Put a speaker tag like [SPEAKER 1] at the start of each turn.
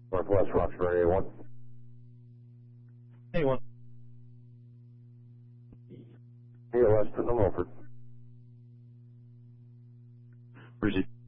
[SPEAKER 1] Northwest Roxbury A1.
[SPEAKER 2] A1.
[SPEAKER 1] ALS to the Milford.
[SPEAKER 2] Proceed.